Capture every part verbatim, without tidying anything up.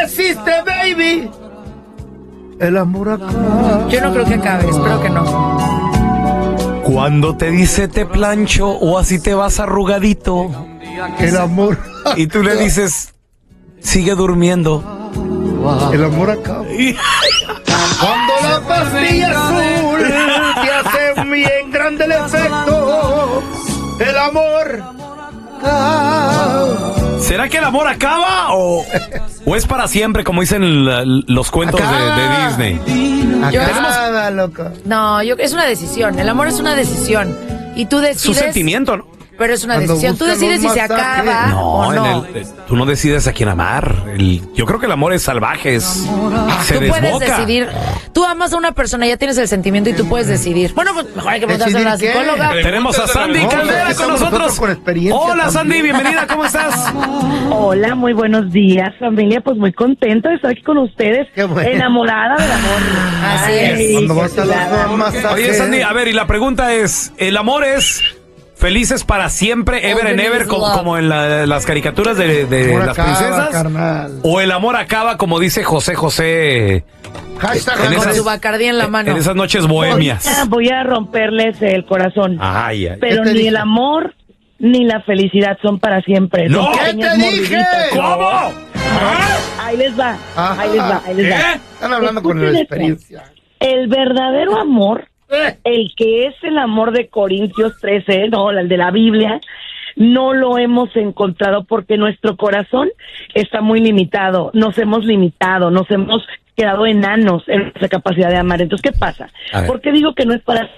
existe, baby. El amor acaba. Yo no creo que acabe, espero que no. Cuando te dice te plancho o así te vas arrugadito. El amor. Y tú le dices, sigue durmiendo. El amor acaba. Cuando la pastilla azul te hace bien grande el efecto. El amor acaba. ¿Será que el amor acaba o, o es para siempre, como dicen la, los cuentos de, de Disney? Acaba, loco. No, yo, es una decisión. El amor es una decisión. Y tú decides. Su sentimiento, ¿no? Pero es una Cuando decisión. Tú buscan decides si un se masaje. acaba No, o no. en el, tú no decides a quién amar. El- yo creo que el amor es salvaje, es, se Tú puedes desboca. decidir. Tú amas a una persona, ya tienes el sentimiento y tú puedes decidir. Bueno, pues mejor hay que preguntarse a la ¿Decidir qué? psicóloga. Tenemos a Sandy No, Caldera con estamos nosotros. nosotros con experiencia Hola, también. Sandy, bienvenida, ¿cómo estás? Hola, muy buenos días, familia. Pues muy contenta de estar aquí con ustedes. Qué bueno. Enamorada del amor. Así es. Ay, Cuando qué vas a chulada. los masajes. Oye, Sandy, a ver, y la pregunta es, ¿el amor es felices para siempre, ever and ever, co- love. como en la- las caricaturas de, de Amor las acaba, princesas? carnal. ¿O el amor acaba, como dice José José, Hashtag en Con esas- su bacardí en la mano. en esas noches bohemias? Ah, Voy a romperles el corazón. Ay, ay. Pero ¿Qué te ni dije? el amor ni la felicidad son para siempre. ¡No! Son ¿Qué pequeñas te dije? mordiditas. ¿Cómo? Ahí les va, Ajá. ahí les va, ahí les va. ¿Qué? Están hablando con Escuchen la esto. experiencia. El verdadero amor, Eh. el que es el amor de Corintios trece, no, el de la Biblia, no lo hemos encontrado porque nuestro corazón está muy limitado, nos hemos limitado, nos hemos quedado enanos en nuestra capacidad de amar. Entonces, ¿qué pasa? A ver. ¿Por qué digo que no es para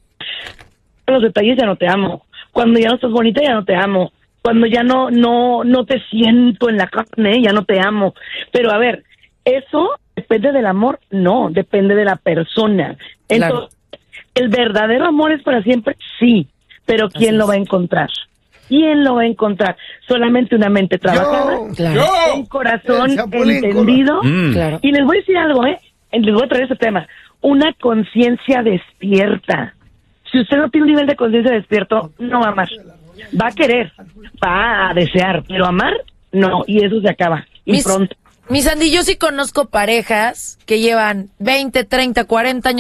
los detalles? Ya no te amo. Cuando ya no estás bonita, ya no te amo. Cuando ya no no no te siento en la carne, ya no te amo. Pero a ver, ¿eso depende del amor? No, depende de la persona. Entonces, ¿el verdadero amor es para siempre? Sí, pero ¿quién Así lo es. va a encontrar? ¿Quién lo va a encontrar? Solamente una mente trabajada, Yo. Claro. un corazón El chapulín entendido. Mm. Claro. Y les voy a decir algo, ¿eh? Les voy a traer ese tema. Una conciencia despierta. Si usted no tiene un nivel de conciencia despierto, no va a amar. Va a querer, va a desear, pero amar, no. Y eso se acaba. Y Mis, pronto. mis Sandy, yo sí conozco parejas que llevan veinte, treinta, cuarenta años